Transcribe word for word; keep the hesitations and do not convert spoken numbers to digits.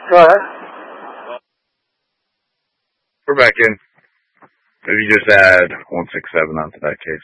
Go ahead. We're back in. Maybe just add one six seven onto that case.